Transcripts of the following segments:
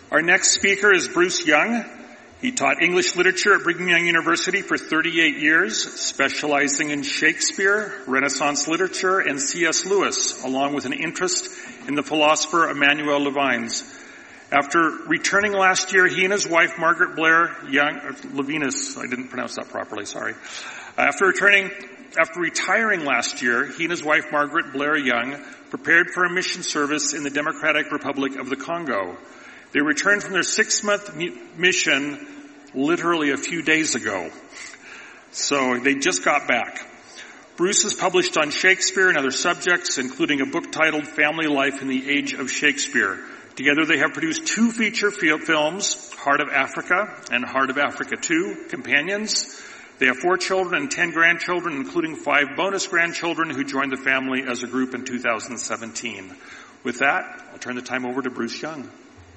Our next speaker is Bruce Young. He taught English literature at Brigham Young University for 38 years, specializing in Shakespeare, Renaissance literature, and C.S. Lewis, along with an interest in the philosopher Emmanuel Levinas. After returning last year, he and his wife, Margaret Blair Young, Levinas, I didn't pronounce that properly, sorry. After retiring last year, he and his wife, Margaret Blair Young, prepared for a mission service in the Democratic Republic of the Congo. They returned from their 6-month mission literally a few days ago. So they just got back. Bruce has published on Shakespeare and other subjects, including a book titled Family Life in the Age of Shakespeare. Together they have produced 2 feature films, Heart of Africa and Heart of Africa 2, Companions. They have 4 children and 10 grandchildren, including 5 bonus grandchildren who joined the family as a group in 2017. With that, I'll turn the time over to Bruce Young.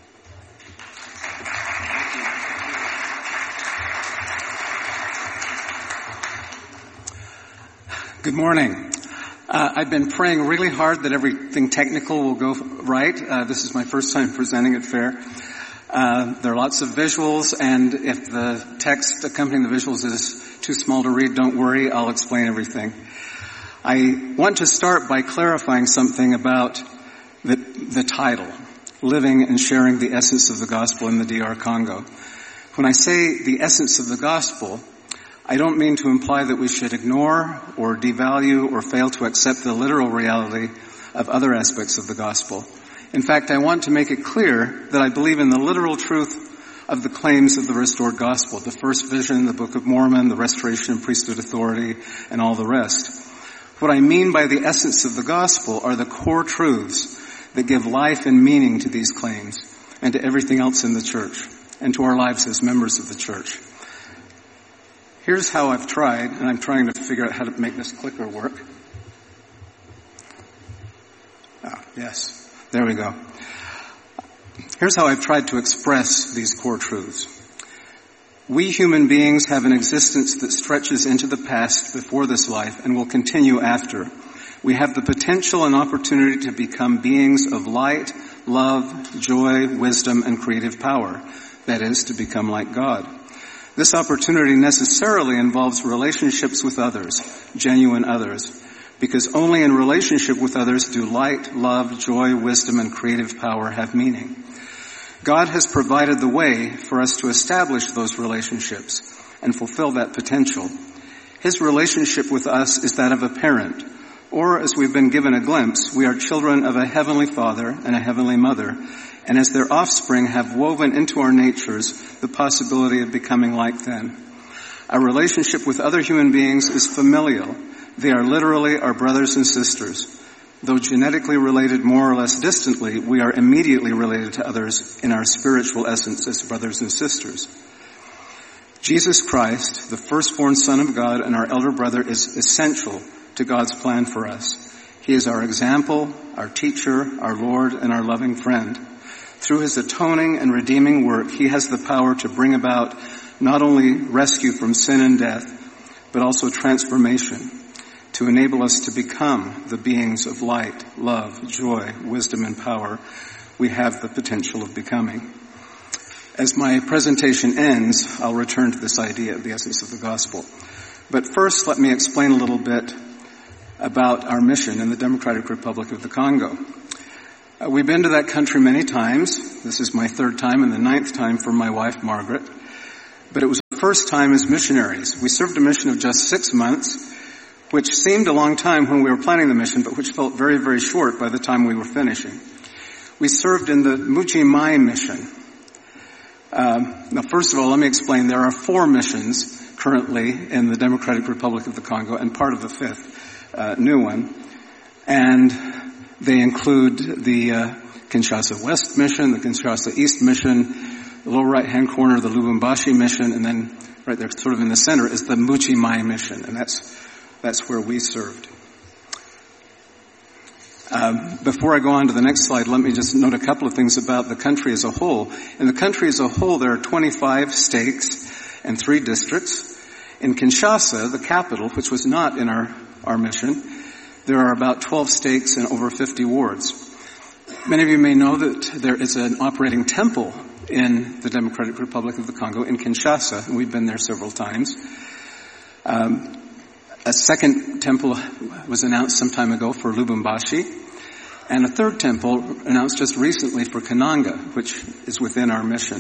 Good morning. I've been praying really hard that everything technical will go right. This is my first time presenting at FAIR. There are lots of visuals, and if the text accompanying the visuals is too small to read, don't worry, I'll explain everything. I want to start by clarifying something about the title, Living and Sharing the Essence of the Gospel in the DR Congo. When I say the essence of the gospel, I don't mean to imply that we should ignore or devalue or fail to accept the literal reality of other aspects of the gospel. In fact, I want to make it clear that I believe in the literal truth of the claims of the restored gospel, the first vision, the Book of Mormon, the restoration of priesthood authority, and all the rest. What I mean by the essence of the gospel are the core truths that give life and meaning to these claims and to everything else in the church and to our lives as members of the church. Here's how I've tried, and I'm trying to figure out how to make this clicker work. Yes, there we go. Here's how I've tried to express these core truths. We human beings have an existence that stretches into the past before this life and will continue after. We have the potential and opportunity to become beings of light, love, joy, wisdom, and creative power. That is, to become like God. This opportunity necessarily involves relationships with others, genuine others, because only in relationship with others do light, love, joy, wisdom, and creative power have meaning. God has provided the way for us to establish those relationships and fulfill that potential. His relationship with us is that of a parent, or as we've been given a glimpse, we are children of a heavenly Father and a heavenly Mother, and as their offspring have woven into our natures the possibility of becoming like them. Our relationship with other human beings is familial. They are literally our brothers and sisters. Though genetically related more or less distantly, we are immediately related to others in our spiritual essence as brothers and sisters. Jesus Christ, the firstborn Son of God and our elder brother, is essential to God's plan for us. He is our example, our teacher, our Lord, and our loving friend. Through his atoning and redeeming work, he has the power to bring about not only rescue from sin and death, but also transformation, to enable us to become the beings of light, love, joy, wisdom, and power we have the potential of becoming. As my presentation ends, I'll return to this idea of the essence of the gospel. But first, let me explain a little bit about our mission in the Democratic Republic of the Congo. We've been to that country many times. This is my 3rd time and the 9th time for my wife, Margaret. But it was the first time as missionaries. We served a mission of just 6 months, which seemed a long time when we were planning the mission, but which felt very, very short by the time we were finishing. We served in the Muji Mai mission. Now, first of all, let me explain. There are 4 missions currently in the Democratic Republic of the Congo and part of the 5th new one. And they include the Kinshasa West Mission, the Kinshasa East Mission, the lower right-hand corner, the Lubumbashi Mission, and then right there sort of in the center is the Muji Mai Mission, and that's where we served. Before I go on to the next slide, let me just note a couple of things about the country as a whole. In the country as a whole, there are 25 states and 3 districts. In Kinshasa, the capital, which was not in our mission, there are about 12 stakes and over 50 wards. Many of you may know that there is an operating temple in the Democratic Republic of the Congo, in Kinshasa, and we've been there several times. A second temple was announced some time ago for Lubumbashi, and a third temple announced just recently for Kananga, which is within our mission.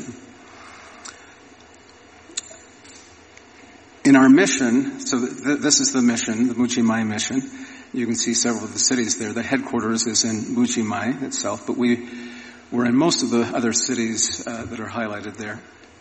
In our mission, so this is the mission, the Mbuji-Mayi mission. You can see several of the cities there. The headquarters is in Mbuji-Mayi itself, but we're in most of the other cities that are highlighted there.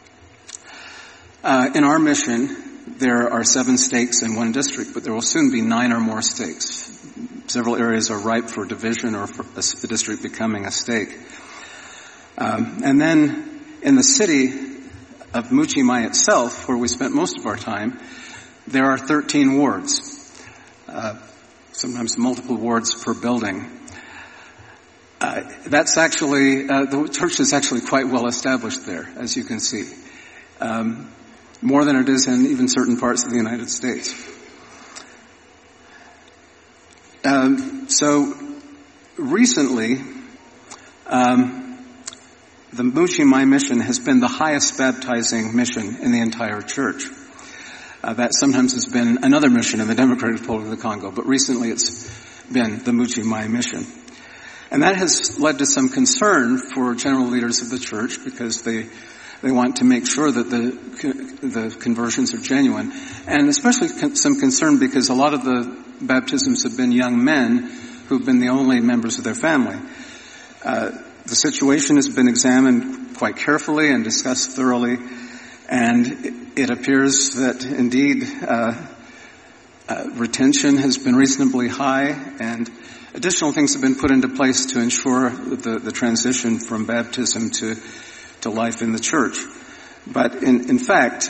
In our mission, there are 7 stakes in one district, but there will soon be 9 or more stakes. Several areas are ripe for division or for the district becoming a stake. And then in the city of Mbuji-Mayi itself, where we spent most of our time, there are 13 wards, sometimes multiple wards per building. That's actually, the church is actually quite well established there, as you can see. More than it is in even certain parts of the United States. So recently, the Mbuji-Mayi mission has been the highest baptizing mission in the entire church. That sometimes has been another mission in the Democratic Republic of the Congo, but recently it's been the Mbuji-Mayi mission. And that has led to some concern for general leaders of the church because they want to make sure that the conversions are genuine. And especially some concern because a lot of the baptisms have been young men who've been the only members of their family. The situation has been examined quite carefully and discussed thoroughly, and it appears that indeed retention has been reasonably high, and additional things have been put into place to ensure the transition from baptism to life in the church. But in fact,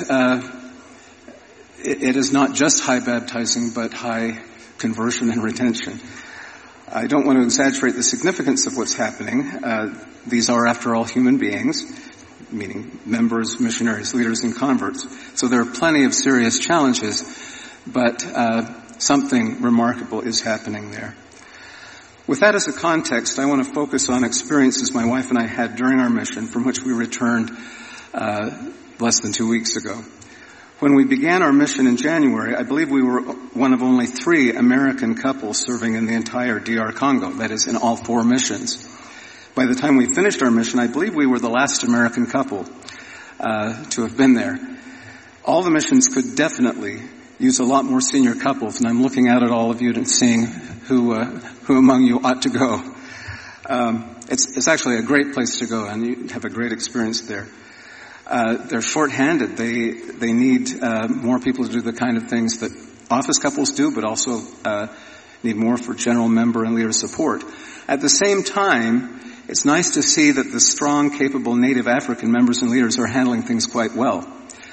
it is not just high baptizing, but high conversion and retention. I don't want to exaggerate the significance of what's happening. These are, after all, human beings, meaning members, missionaries, leaders, and converts. So there are plenty of serious challenges, but something remarkable is happening there. With that as a context, I want to focus on experiences my wife and I had during our mission, from which we returned less than 2 weeks ago. When we began our mission in January, I believe we were one of only 3 American couples serving in the entire DR Congo, that is, in all 4 missions. By the time we finished our mission, I believe we were the last American couple to have been there. All the missions could definitely use a lot more senior couples, and I'm looking out at all of you and seeing who among you ought to go. It's actually a great place to go, and you have a great experience there. They're short-handed. They need more people to do the kind of things that office couples do, but also need more for general member and leader support. At the same time, it's nice to see that the strong, capable native African members and leaders are handling things quite well.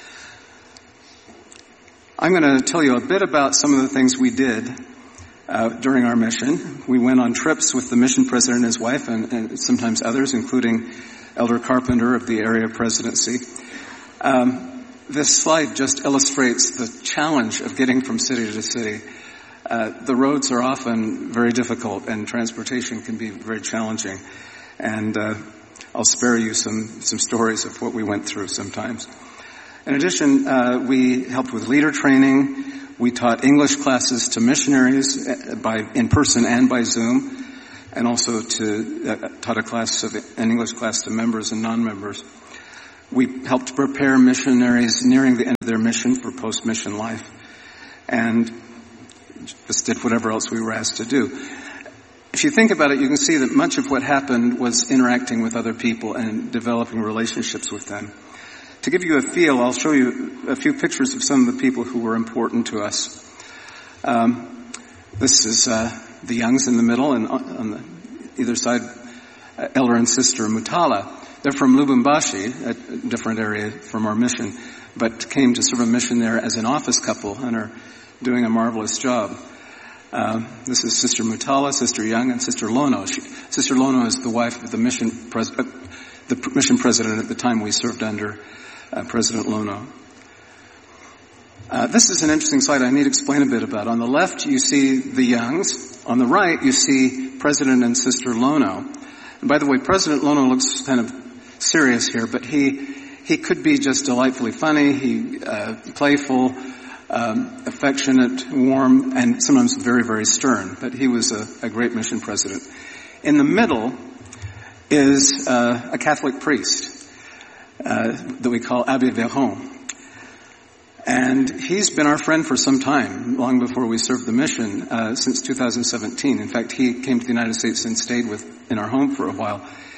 I'm going to tell you a bit about some of the things we did during our mission. We went on trips with the mission president and his wife, and sometimes others, including Elder Carpenter of the area presidency. This slide just illustrates the challenge of getting from city to city. The roads are often very difficult, and transportation can be very challenging. And I'll spare you some stories of what we went through sometimes. In addition, we helped with leader training. We taught English classes to missionaries in person and by Zoom, and also taught an English class to members and non-members. We helped prepare missionaries nearing the end of their mission for post-mission life, and just did whatever else we were asked to do. If you think about it, you can see that much of what happened was interacting with other people and developing relationships with them. To give you a feel, I'll show you a few pictures of some of the people who were important to us. This is the Youngs in the middle, and on either side, Elder and Sister Mutala. They're from Lubumbashi, a different area from our mission, but came to serve a mission there as an office couple and are doing a marvelous job. This is Sister Mutala, Sister Young, and Sister Lono. Sister Lono is the wife of the mission president at the time we served under President Lono. This is an interesting slide I need to explain a bit about. On the left, you see the Youngs. On the right, you see President and Sister Lono. And by the way, President Lono looks kind of serious here, but he could be just delightfully funny, playful, affectionate, warm, and sometimes very, very stern. But he was a great mission president. In the middle is a Catholic priest that we call Abbé Véron. And he's been our friend for some time, long before we served the mission, since 2017. In fact, he came to the United States and stayed in our home for a while.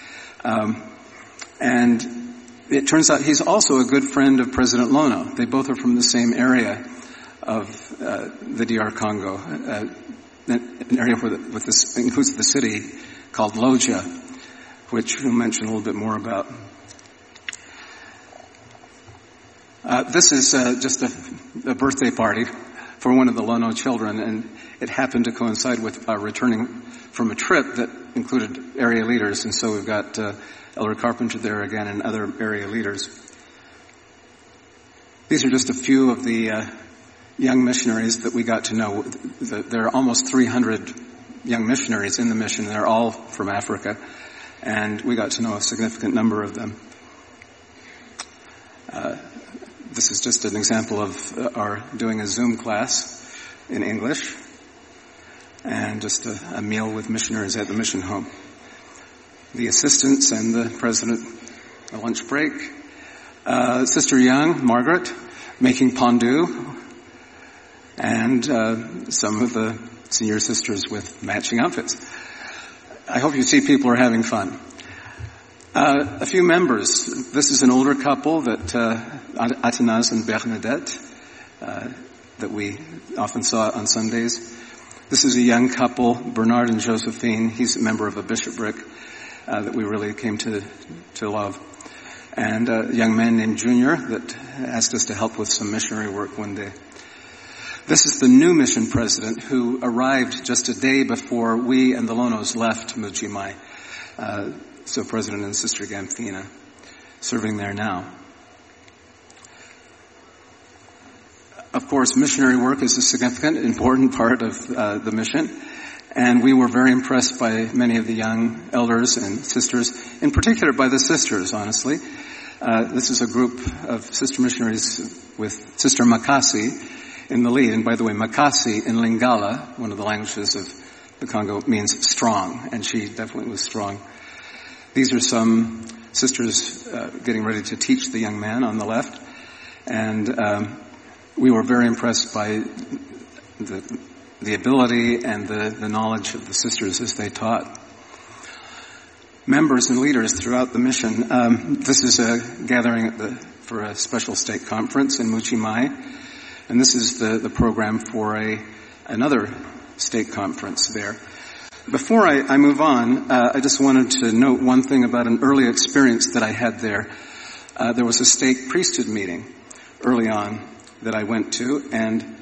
And it turns out he's also a good friend of President Lono. They both are from the same area of the DR Congo, an area with this includes the city called Loja, which we'll mention a little bit more about. This is just a birthday party for one of the Lono children, and it happened to coincide with returning from a trip that included area leaders, and so we've got Elder Carpenter there again and other area leaders. These are just a few of the young missionaries that we got to know. There are almost 300 young missionaries in the mission. They're all from Africa, and we got to know a significant number of them. This is just an example of our doing a Zoom class in English and just a meal with missionaries at the mission home. The assistants and the president, a lunch break. Sister Young, Margaret, making pondu, and some of the senior sisters with matching outfits. I hope you see people are having fun. A few members. This is an older couple that Athanase and Bernadette that we often saw on Sundays. This is a young couple, Bernard and Josephine. He's a member of a bishopric that we really came to love. And a young man named Junior that asked us to help with some missionary work one day. This is the new mission president who arrived just a day before we and the Lonos left Mujimai. So President and Sister Gamfina serving there now. Of course, missionary work is a significant, important part of the mission. And we were very impressed by many of the young elders and sisters, in particular by the sisters, honestly. This is a group of sister missionaries with Sister Makasi in the lead. And by the way, Makasi in Lingala, one of the languages of the Congo, means strong. And she definitely was strong. These are some sisters getting ready to teach the young man on the left. And we were very impressed by the ability and the knowledge of the sisters as they taught. Members and leaders throughout the mission. This is a gathering for a special stake conference in Mujimai. And this is the program for another stake conference there. Before I move on, I just wanted to note one thing about an early experience that I had there. There was a stake priesthood meeting early on that I went to, and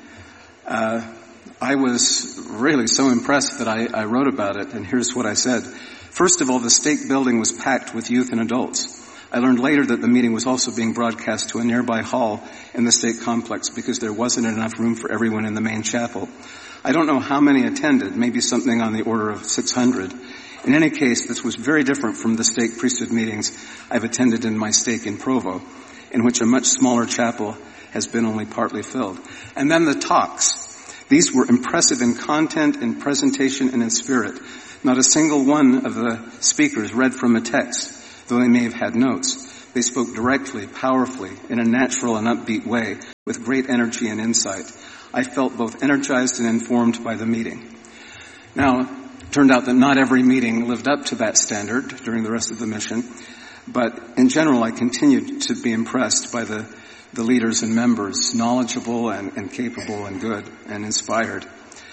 I was really so impressed that I wrote about it, and here's what I said. First of all, the stake building was packed with youth and adults. I learned later that the meeting was also being broadcast to a nearby hall in the stake complex because there wasn't enough room for everyone in the main chapel. I don't know how many attended, maybe something on the order of 600. In any case, this was very different from the stake priesthood meetings I've attended in my stake in Provo, in which a much smaller chapel has been only partly filled. And then the talks. These were impressive in content, in presentation, and in spirit. Not a single one of the speakers read from a text, though they may have had notes. They spoke directly, powerfully, in a natural and upbeat way, with great energy and insight. I felt both energized and informed by the meeting. Now, it turned out that not every meeting lived up to that standard during the rest of the mission, but in general I continued to be impressed by the leaders and members, knowledgeable and capable and good and inspired.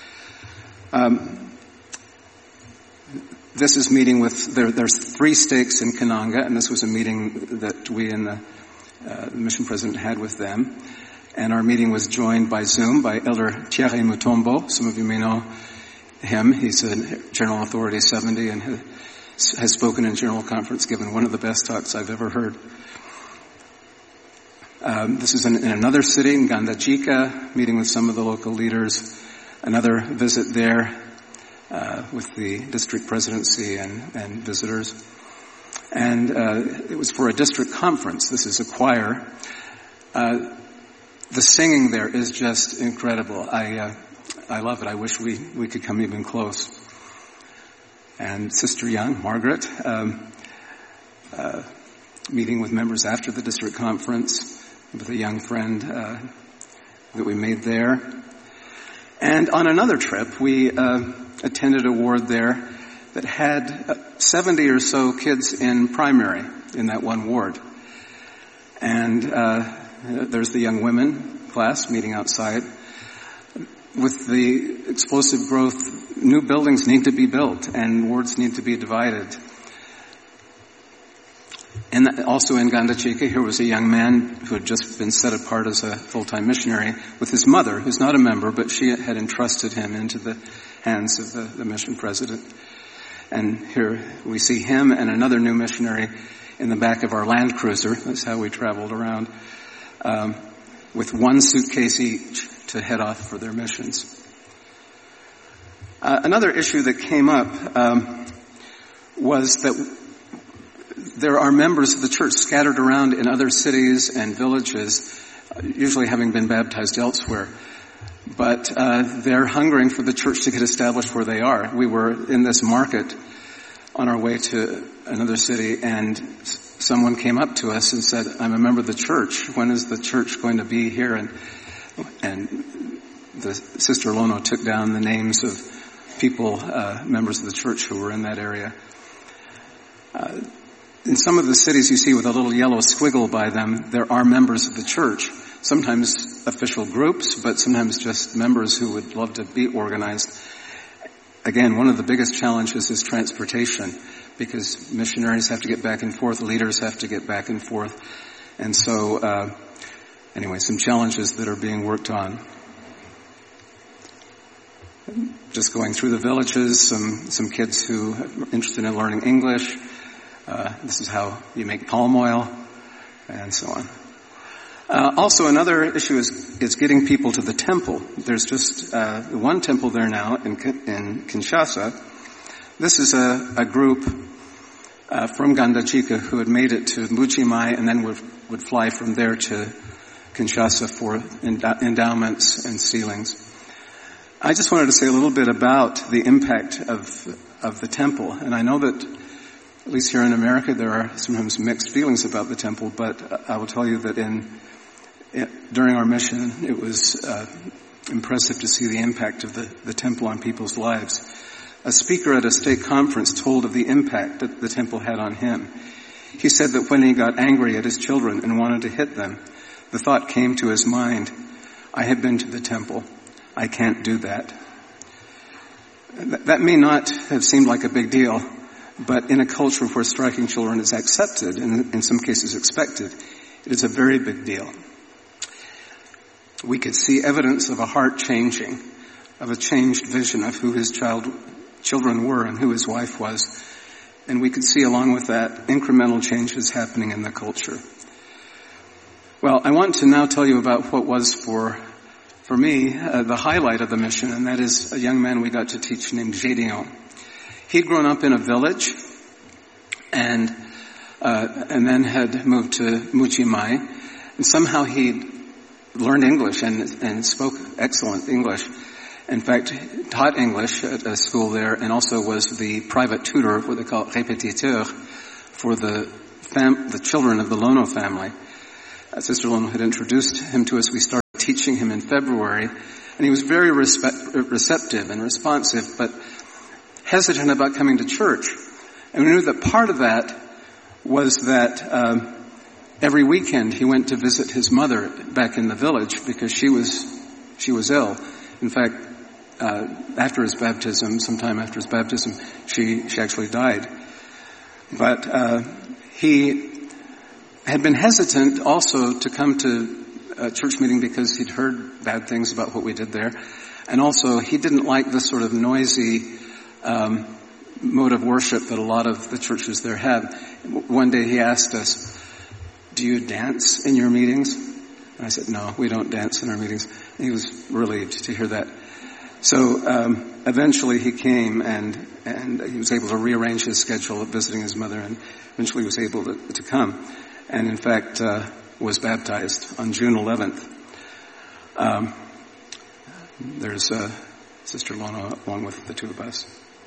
This is meeting with, there's 3 stakes in Kananga, and this was a meeting that we and the mission president had with them. And our meeting was joined by Zoom by Elder Thierry Mutombo. Some of you may know him. He's a General Authority 70 and has spoken in General Conference, given one of the best talks I've ever heard. This is in another city, in Ngandajika, meeting with some of the local leaders. Another visit there with the district presidency and visitors. And it was for a district conference. This is a choir. The singing there is just incredible. I love it. I wish we could come even close. And Sister Young, Margaret, meeting with members after the district conference with a young friend that we made there. And on another trip, we attended a ward there that had 70 or so kids in primary in that one ward. And there's the young women class meeting outside. With the explosive growth, new buildings need to be built and wards need to be divided. And also in Ganda Chica, here was a young man who had just been set apart as a full-time missionary with his mother, who's not a member, but she had entrusted him into the hands of the mission president. And here we see him and another new missionary in the back of our Land Cruiser. That's how we traveled around, with one suitcase each to head off for their missions. Another issue that came up was that there are members of the church scattered around in other cities and villages, usually having been baptized elsewhere. But they're hungering for the church to get established where they are. We were in this market on our way to another city, and someone came up to us and said, "I'm a member of the church. When is the church going to be here?" And the Sister Lono took down the names of people, members of the church who were in that area. In some of the cities you see with a little yellow squiggle by them, there are members of the church. Sometimes official groups, but sometimes just members who would love to be organized. Again, one of the biggest challenges is transportation, because missionaries have to get back and forth, leaders have to get back and forth. And so, anyway, some challenges that are being worked on. Just going through the villages, some kids who are interested in learning English. This is how you make palm oil, and so on. Also, another issue is getting people to the temple. There's just one temple there now in Kinshasa. This is a group from Ganda Chica who had made it to Mbuji-Mayi and then would fly from there to Kinshasa for endowments and sealings. I just wanted to say a little bit about the impact of the temple, and I know that at least here in America, there are sometimes mixed feelings about the temple, but I will tell you that during our mission, it was impressive to see the impact of the temple on people's lives. A speaker at a state conference told of the impact that the temple had on him. He said that when he got angry at his children and wanted to hit them, the thought came to his mind, "I have been to the temple. I can't do that." That may not have seemed like a big deal, but in a culture where striking children is accepted, and in some cases expected, it is a very big deal. We could see evidence of a heart changing, of a changed vision of who his children were and who his wife was. And we could see along with that incremental changes happening in the culture. Well, I want to now tell you about what was for me the highlight of the mission, and that is a young man we got to teach named Gédéon. He'd grown up in a village and then had moved to Mbuji-Mayi, and somehow he learned English and spoke excellent English. In fact, taught English at a school there, and also was the private tutor, what they call répétiteur, for the children of the Lono family. Sister Lono had introduced him to us. We started teaching him in February, and he was very receptive and responsive, but hesitant about coming to church. And we knew that part of that was that every weekend he went to visit his mother back in the village because she was ill. In fact, after his baptism, sometime after his baptism, she actually died. But he had been hesitant also to come to a church meeting because he'd heard bad things about what we did there. And also he didn't like the sort of noisy mode of worship that a lot of the churches there have. One day he asked us, "Do you dance in your meetings?" And I said, "No, we don't dance in our meetings." And he was relieved to hear that. So eventually he came and he was able to rearrange his schedule of visiting his mother, and eventually was able to come. And in fact, was baptized on June 11th. There's Sister Lona along with the two of us.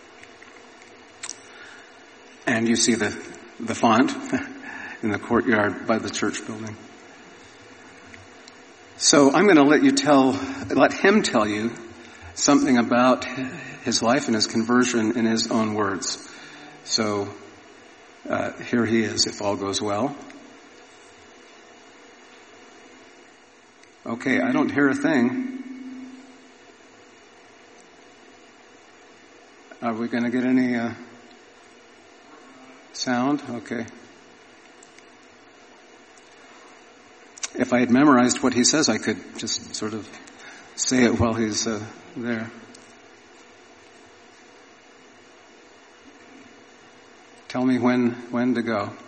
And you see the font in the courtyard by the church building. So I'm going to let him tell you something about his life and his conversion in his own words. So here he is, if all goes well. Okay, I don't hear a thing. Are we going to get any sound? Okay. If I had memorized what he says, I could just sort of say it while he's there. Tell me when to go.